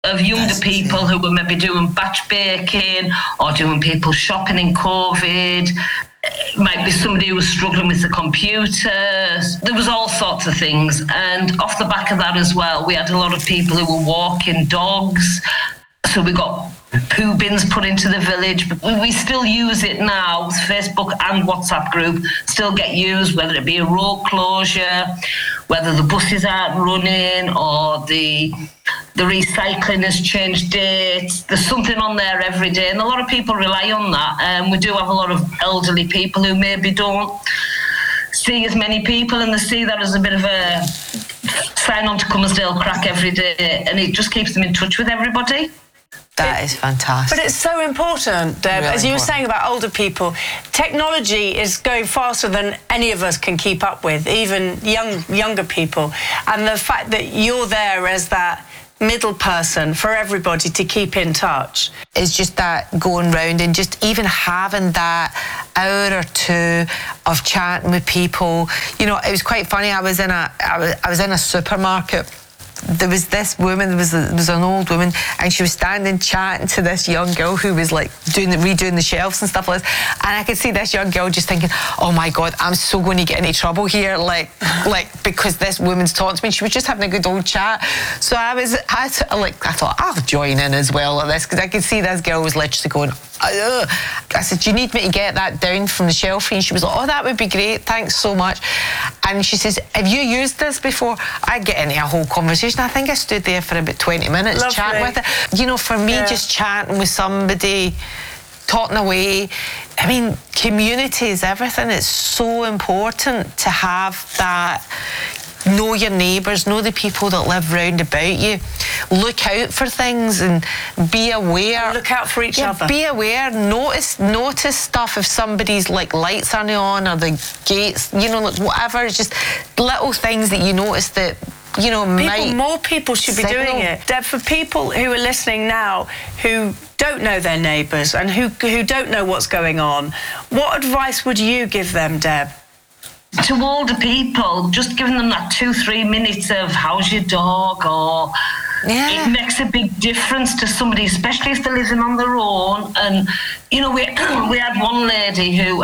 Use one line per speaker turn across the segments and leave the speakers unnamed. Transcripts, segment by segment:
of younger people who were maybe doing batch baking or doing people shopping in COVID. It might be somebody who was struggling with the computer. There was all sorts of things. And off the back of that as well, we had a lot of people who were walking dogs. So we got poo bins put into the village. We still use it now. Facebook and WhatsApp group still get used, whether it be a road closure, whether the buses aren't running or the recycling has changed dates. There's something on there every day, and a lot of people rely on that. We do have a lot of elderly people who maybe don't see as many people, and they see that as a bit of a sign on to Cummersdale Crack every day, and it just keeps them in touch with everybody.
That is fantastic.
But it's so important, Deb.
Really
as you were saying about older people, technology is going faster than any of us can keep up with, even younger people. And the fact that you're there as that middle person for everybody to keep in touch.
It's just that going round and just even having that hour or two of chatting with people. You know, it was quite funny. I was in a supermarket. There was this woman, there was an old woman, and she was standing chatting to this young girl who was like redoing the shelves and stuff like this. And I could see this young girl just thinking, oh my God, I'm so going to get into trouble here, like because this woman's talking to me. She was just having a good old chat. So I thought I'll join in as well at this, because I could see this girl was literally going, ugh. I said, do you need me to get that down from the shelf? And she was like, oh, that would be great, thanks so much. And she says, have you used this before? I'd get into a whole conversation. I think I stood there for about 20 minutes chatting with her. You know, for me, just chatting with somebody, talking away. I mean, community is everything. It's so important to have that. Know your neighbours, know the people that live round about you. Look out for things and be aware.
And look out for each other.
Be aware. Notice stuff if somebody's like lights aren't on or the gates, you know, like whatever. It's just little things that you notice that, you know,
more people should be doing it. Deb, for people who are listening now who don't know their neighbours and who don't know what's going on, what advice would you give them, Deb?
To older people, just giving them that 2-3 minutes of how's your dog, or it makes a big difference to somebody, especially if they're living on their own. And you know, we had one lady who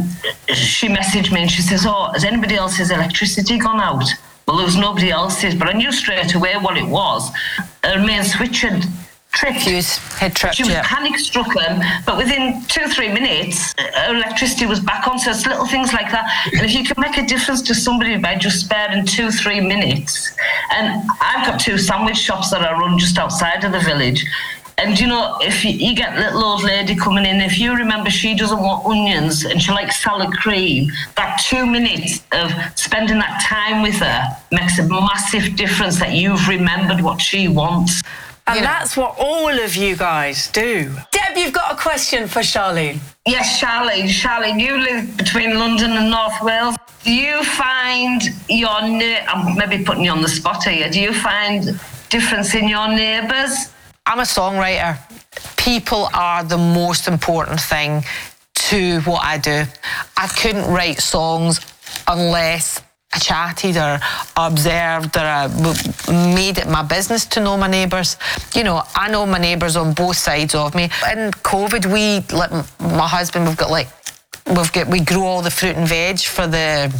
she messaged me and she says, oh, has anybody else's electricity gone out? Well, there was nobody else's, but I knew straight away what it was. Her main switch had tripped. She was panic-stricken, but within 2-3 minutes, her electricity was back on. So it's little things like that. And if you can make a difference to somebody by just sparing 2-3 minutes, and I've got 2 sandwich shops that I run just outside of the village. And, you know, if you get little old lady coming in, if you remember she doesn't want onions and she likes salad cream, that 2 minutes of spending that time with her makes a massive difference that you've remembered what she wants.
And that's what all of you guys do. Deb, you've got a question for Charlene.
Yes, Charlene, you live between London and North Wales. Do you find I'm maybe putting you on the spot here, do you find difference in your neighbours?
I'm a songwriter. People are the most important thing to what I do. I couldn't write songs unless I chatted or observed or I made it my business to know my neighbours. You know, I know my neighbours on both sides of me. In COVID, my husband, we grow all the fruit and veg for the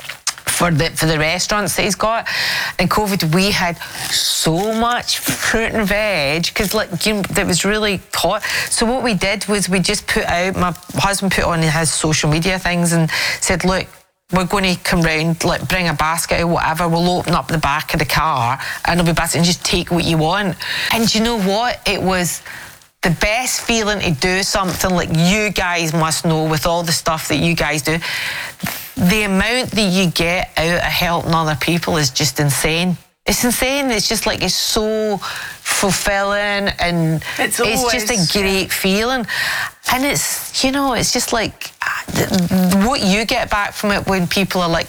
restaurants that he's got. In COVID, we had so much fruit and veg because, it was really hot. So what we did was we just my husband put on his social media things and said, look, we're going to come round, bring a basket or whatever, we'll open up the back of the car and it'll be basket and just take what you want. And you know what? It was the best feeling to do something like you guys must know with all the stuff that you guys do. The amount that you get out of helping other people is just insane. It's insane. It's just it's so fulfilling and it's just a great feeling. And it's, you know, it's just what you get back from it when people are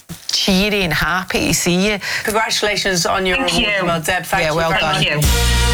cheery and happy to see you.
Congratulations on your award. Well, Deb, thank you very much.